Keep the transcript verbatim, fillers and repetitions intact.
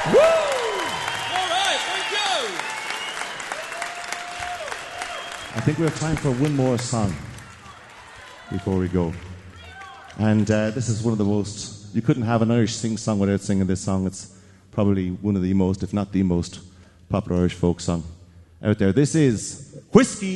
Woo! All right, thank you. I think we have time for one more song before we go. And uh, this is one of the most... You couldn't have an Irish sing song without singing this song. It's probably one of the most, if not the most, popular Irish folk song out there. This is Whiskey